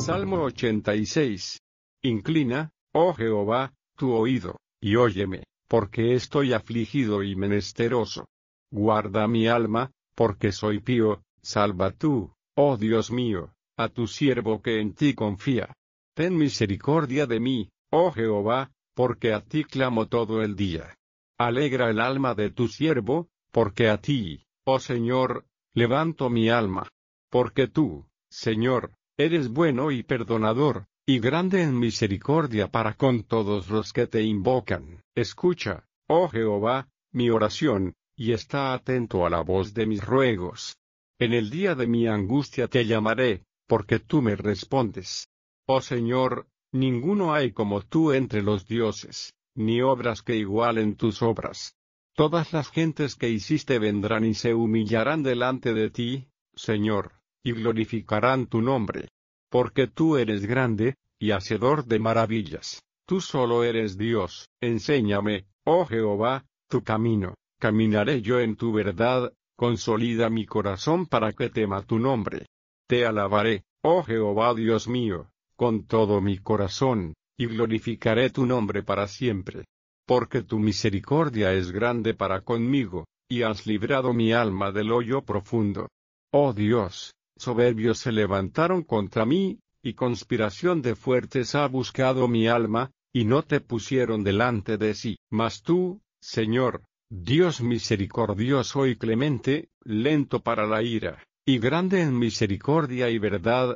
Salmo 86. Inclina, oh Jehová, tu oído, y óyeme, porque estoy afligido y menesteroso. Guarda mi alma, porque soy pío, salva tú, oh Dios mío, a tu siervo que en ti confía. Ten misericordia de mí, oh Jehová, porque a ti clamo todo el día. Alegra el alma de tu siervo, porque a ti, oh Señor, levanto mi alma. Porque tú, Señor, eres bueno y perdonador, y grande en misericordia para con todos los que te invocan. Escucha, oh Jehová, mi oración, y está atento a la voz de mis ruegos. En el día de mi angustia te llamaré, porque tú me respondes. Oh Señor, ninguno hay como tú entre los dioses, ni obras que igualen tus obras. Todas las gentes que hiciste vendrán y se humillarán delante de ti, Señor, y glorificarán tu nombre. Porque tú eres grande, y hacedor de maravillas, tú solo eres Dios. Enséñame, oh Jehová, tu camino, caminaré yo en tu verdad, consolida mi corazón para que tema tu nombre. Te alabaré, oh Jehová Dios mío, con todo mi corazón, y glorificaré tu nombre para siempre. Porque tu misericordia es grande para conmigo, y has librado mi alma del hoyo profundo. Oh Dios, soberbios se levantaron contra mí, y conspiración de fuertes ha buscado mi alma, y no te pusieron delante de sí. Mas tú, Señor, Dios misericordioso y clemente, lento para la ira, y grande en misericordia y verdad,